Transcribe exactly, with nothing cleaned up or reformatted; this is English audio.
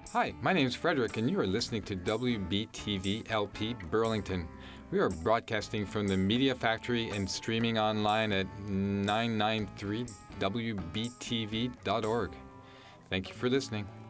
Hi, my name is Frederick, and you are listening to W B T V L P Burlington. We are broadcasting from the Media Factory and streaming online at nine ninety-three W B T V dot org. Thank you for listening.